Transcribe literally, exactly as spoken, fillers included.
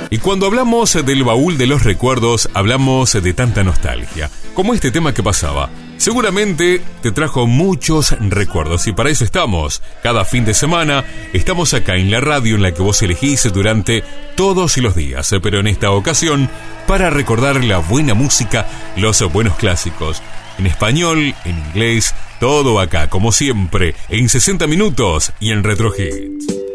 Y cuando hablamos del baúl de los recuerdos, hablamos de tanta nostalgia, como este tema que pasaba. Seguramente te trajo muchos recuerdos y para eso estamos. Cada fin de semana estamos acá en la radio en la que vos elegís durante todos los días, pero en esta ocasión para recordar la buena música, los buenos clásicos. En español, en inglés, todo acá, como siempre, en sesenta minutos y en Retro Hits.